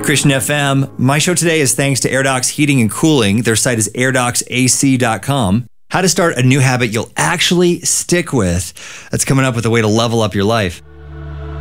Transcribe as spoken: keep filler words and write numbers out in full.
Christian F M. My show today is thanks to AirDocs Heating and Cooling. Their site is air docs A C dot com. How to start a new habit you'll actually stick with. That's coming up with a way to level up your life.